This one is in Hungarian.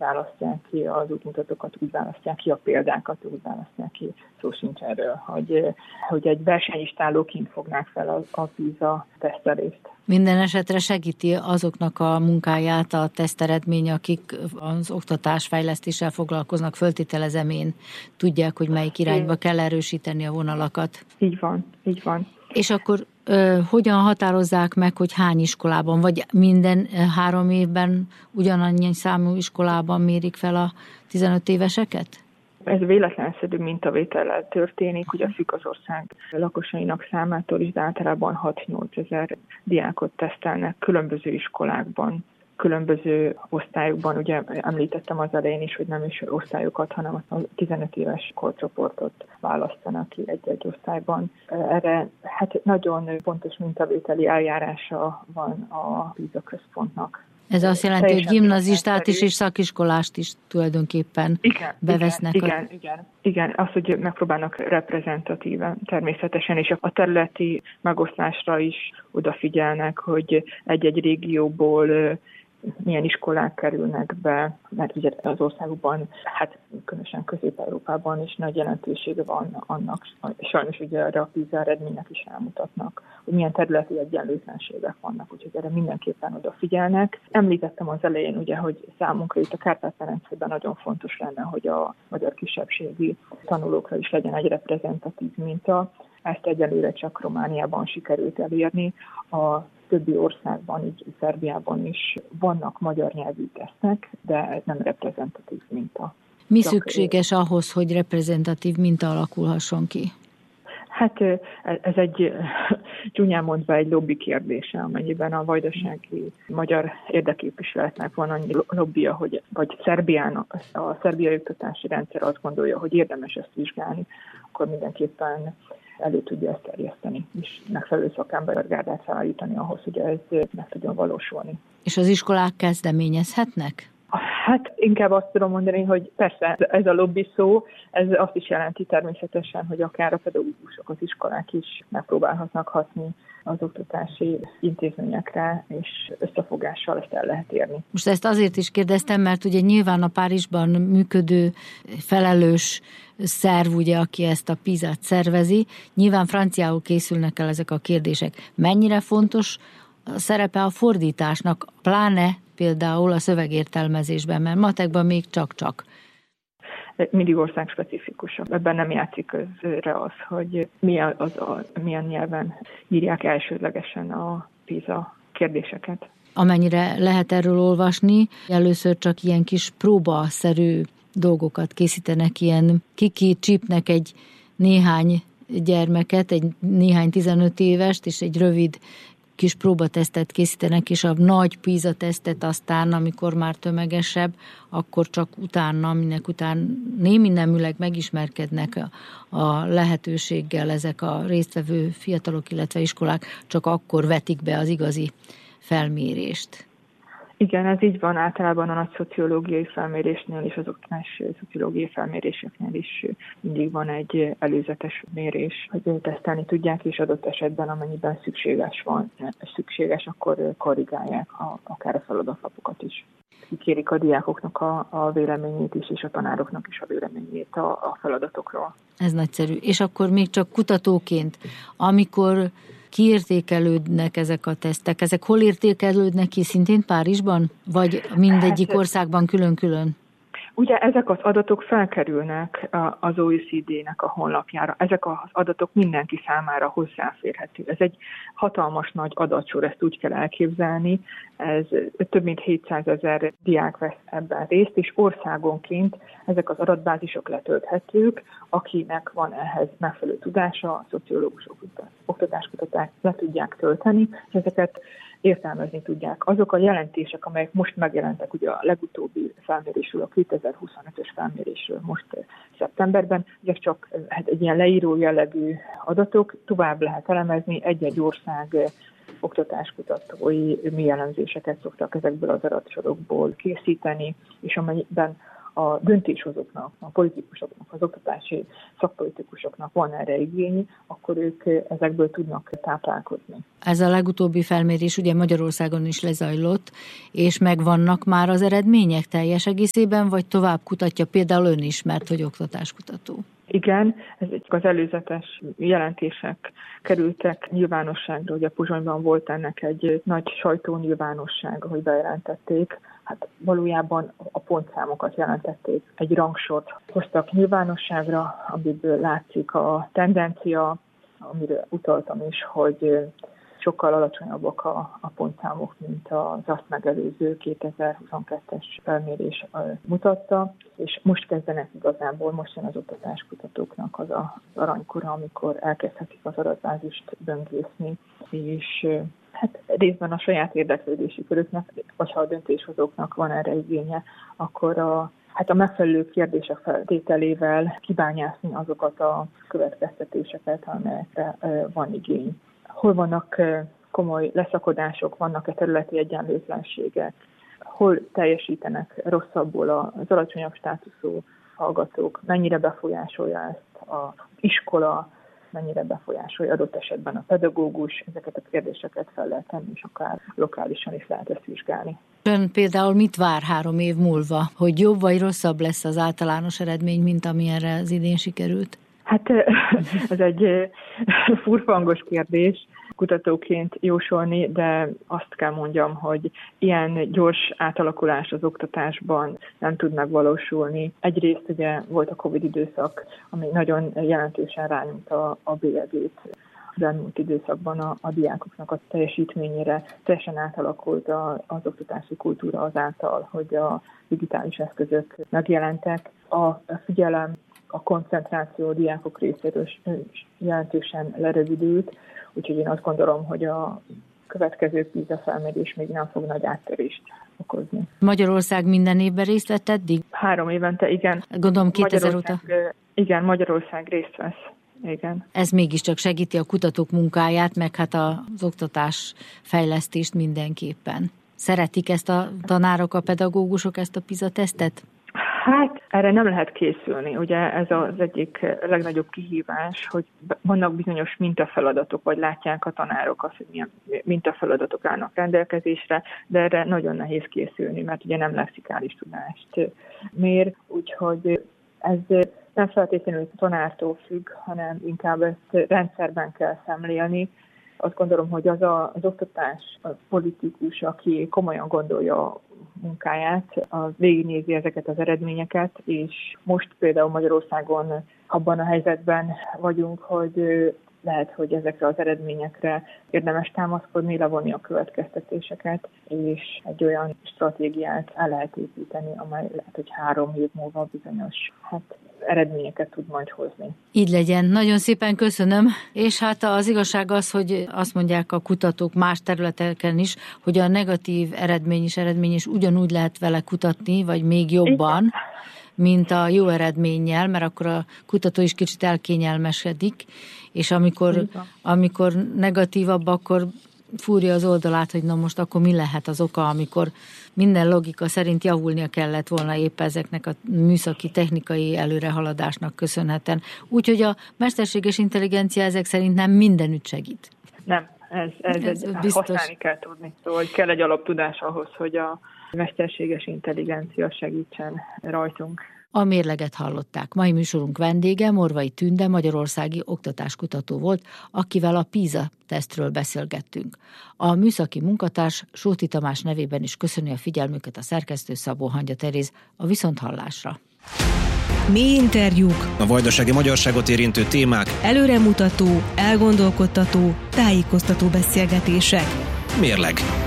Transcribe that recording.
választják ki az útmutatókat, úgy választják ki a példákat, úgy választják ki. Szó sincs erről, hogy egy versenyistálóként fognák fel a PISA tesztelést. Minden esetre segíti azoknak a munkáját a teszteredmény, akik az oktatásfejlesztéssel foglalkoznak, föltételezem én, tudják, hogy melyik irányba kell erősíteni a vonalakat. Így van. És akkor hogyan határozzák meg, hogy hány iskolában, vagy minden 3 évben ugyanannyi számú iskolában mérik fel a 15 éveseket? Ez véletlenszerű mintavétellel történik, ugye függ az ország lakosainak számától is, de általában 6-8 ezer diákot tesztelnek különböző iskolákban, különböző osztályokban. Ugye említettem az elején is, hogy nem is osztályokat, hanem a 15 éves korcsoportot választanak ki egy osztályban. Erre nagyon pontos mintavételi eljárása van a PISA központnak. Ez azt jelenti, hogy gimnazistát is és szakiskolást is tulajdonképpen bevesznek. Igen, az, hogy megpróbálnak reprezentatíven természetesen, és a területi megoszlásra is odafigyelnek, hogy egy-egy régióból milyen iskolák kerülnek be, mert ugye az országokban, különösen Közép-Európában is nagy jelentősége van annak, sajnos ugye erre a PISA eredmények is elmutatnak, hogy milyen területi egyenlőtlenségek vannak, úgyhogy erre mindenképpen odafigyelnek. Említettem az elején ugye, hogy számunkra itt a Kárpát-medencében nagyon fontos lenne, hogy a magyar kisebbségi tanulókra is legyen egy reprezentatív minta. Ezt egyelőre csak Romániában sikerült elérni. A többi országban, így Szerbiában is vannak magyar nyelvű tesztek, de nem reprezentatív minta. Mi szükséges ahhoz, hogy reprezentatív minta alakulhasson ki? Ez egy csúnyán mondva egy lobby kérdése, amennyiben a vajdasági magyar érdekképviseletnek van annyi lobbija, vagy Szerbiának, a szerbiai oktatási rendszer azt gondolja, hogy érdemes ezt vizsgálni, akkor mindenképpen elő tudja ezt terjeszteni, és megfelelő szakembergárdát felállítani ahhoz, hogy ez meg tudjon valósulni. És az iskolák kezdeményezhetnek? Inkább azt tudom mondani, hogy persze ez a lobby szó, ez azt is jelenti természetesen, hogy akár a pedagógusok, az iskolák is megpróbálhatnak hatni az oktatási intézményekre, és összefogással ezt el lehet érni. Most ezt azért is kérdeztem, mert ugye nyilván a Párizsban működő felelős szerv, ugye, aki ezt a PISA-t szervezi, nyilván franciául készülnek el ezek a kérdések. Mennyire fontos a szerepe a fordításnak, pláne például a szövegértelmezésben, mert matekban még csak-csak. Mindig országspecifikusabb. Ebben nem játszik közre az, hogy milyen nyelven írják elsődlegesen a PISA kérdéseket. Amennyire lehet erről olvasni, először csak ilyen kis próbaszerű dolgokat készítenek, ilyen csípnek egy néhány gyermeket, egy néhány 15 évest, és egy rövid kis próbatesztet készítenek, és a nagy PISA tesztet aztán, amikor már tömegesebb, akkor csak utána, minek után némi neműleg megismerkednek a lehetőséggel ezek a résztvevő fiatalok, illetve iskolák, csak akkor vetik be az igazi felmérést. Igen, ez így van általában a nagy szociológiai felmérésnél és az oktatás szociológiai felméréseknél is mindig van egy előzetes mérés, hogy tesztelni tudják, és adott esetben, amennyiben szükséges, akkor korrigálják akár a feladatlapokat is. Kikérik a diákoknak a véleményét is, és a tanároknak is a véleményét a feladatokról. Ez nagyszerű. És akkor még csak kutatóként, amikor kiértékelődnek ezek a tesztek? Ezek hol értékelődnek ki? Szintén Párizsban? Vagy mindegyik országban külön-külön? Ugye ezek az adatok felkerülnek az OECD-nek a honlapjára. Ezek az adatok mindenki számára hozzáférhető. Ez egy hatalmas nagy adatsor, ezt úgy kell elképzelni. Ez több mint 700 000 diák vesz ebben részt, és országonként ezek az adatbázisok letölthetők, akinek van ehhez megfelelő tudása, a szociológusok, oktatáskutatás le tudják tölteni, és ezeket értelmezni tudják. Azok a jelentések, amelyek most megjelentek, ugye a legutóbbi felmérésről, a 2025-ös felmérésről most szeptemberben, ezek csak egy ilyen leíró jellegű adatok, tovább lehet elemezni, egy-egy ország oktatáskutatói mi elemzéseket szoktak ezekből az adatsorokból készíteni, és amelyben a döntéshozóknak, a politikusoknak, az oktatási szakpolitikusoknak van erre igény, akkor ők ezekből tudnak táplálkozni. Ez a legutóbbi felmérés ugye Magyarországon is lezajlott, és megvannak már az eredmények teljes egészében, vagy tovább kutatja például ön is, mert hogy oktatáskutató? Igen, az előzetes jelentések kerültek nyilvánosságra, ugye Pozsonyban volt ennek egy nagy sajtónyilvánosság, hogy bejelentették. Hát valójában a pontszámokat jelentették, egy rangsort hoztak nyilvánosságra, amiből látszik a amire utaltam is, hogy sokkal alacsonyabbak a pontszámok, mint az azt megelőző 2022-es felmérés mutatta, és most kezdenek igazából, most jön az oktatáskutatóknak az aranykora, amikor elkezdhetik az adatbázist böngészni, és hát részben a saját érdeklődési körüknek, vagy ha a döntéshozóknak van erre igénye, akkor a megfelelő kérdések feltételével kibányászni azokat a következtetéseket, amelyekre van igény. Hol vannak komoly leszakadások, vannak-e területi egyenlőtlenségek, hol teljesítenek rosszabbul az alacsonyabb státuszú hallgatók, mennyire befolyásolja ezt az iskola, mennyire befolyásolja adott esetben a pedagógus, ezeket a kérdéseket fel lehet tenni, és akár lokálisan is lehet ezt vizsgálni. Ön például mit vár 3 év múlva, hogy jobb vagy rosszabb lesz az általános eredmény, mint amilyenre az idén sikerült? Hát ez egy furfangos kérdés kutatóként jósolni, de azt kell mondjam, hogy ilyen gyors átalakulás az oktatásban nem tud megvalósulni. Egyrészt ugye volt a Covid időszak, ami nagyon jelentősen rányomta a bélyegét. Az elmúlt időszakban a diákoknak a teljesítményére teljesen átalakult az oktatási kultúra azáltal, hogy a digitális eszközök megjelentek. A figyelem, a koncentráció a diákok részéről jelentősen lerövidült, úgyhogy én azt gondolom, hogy a következő PISA felmérés még nem fog nagy áttörést okozni. Magyarország minden évben részt vett eddig? 3 évente, igen. Gondolom 2000 óta. Igen, Magyarország részt vesz. Igen. Ez mégiscsak segíti a kutatók munkáját, meg hát az oktatás fejlesztést mindenképpen. Szeretik ezt a tanárok, a pedagógusok ezt a PISA-tesztet? Hát erre nem lehet készülni. Ugye ez az egyik legnagyobb kihívás, hogy vannak bizonyos mintafeladatok, vagy látják a tanárok azt, hogy milyen mintafeladatok állnak rendelkezésre, de erre nagyon nehéz készülni, mert ugye nem lexikális tudást mér, úgyhogy ez nem feltétlenül tanártól függ, hanem inkább ezt rendszerben kell szemlélni. Azt gondolom, hogy az oktatás, a politikus, aki komolyan gondolja a munkáját, az végignézi ezeket az eredményeket, és most például Magyarországon abban a helyzetben vagyunk, hogy lehet, hogy ezekre az eredményekre érdemes támaszkodni, levonni a következtetéseket, és egy olyan stratégiát el lehet építeni, amely lehet, hogy 3 év múlva bizonyos eredményeket tud majd hozni. Így legyen. Nagyon szépen köszönöm, és hát az igazság az, hogy azt mondják a kutatók más területeken is, hogy a negatív eredmény is ugyanúgy lehet vele kutatni, vagy még jobban, mint a jó eredménnyel, mert akkor a kutató is kicsit elkényelmesedik, és amikor negatívabb, akkor fúrja az oldalát, hogy na most akkor mi lehet az oka, amikor minden logika szerint javulnia kellett volna épp ezeknek a műszaki, technikai előrehaladásnak köszönhetően. Úgyhogy a mesterséges intelligencia ezek szerint nem mindenütt segít. Nem, ez használni kell tudni. Szóval kell egy alaptudás ahhoz, hogy a mesterséges intelligencia segítsen rajtunk. A mérleget hallották. Mai műsorunk vendége Morvai Tünde, magyarországi oktatáskutató volt, akivel a PISA-tesztről beszélgettünk. A műszaki munkatárs Sóti Tamás nevében is köszöni a figyelmüket a szerkesztő Szabó Hangya Teréz. A viszonthallásra. Mély interjúk, a vajdasági magyarságot érintő témák, előremutató, elgondolkodtató, tájékoztató beszélgetések. Mérleg.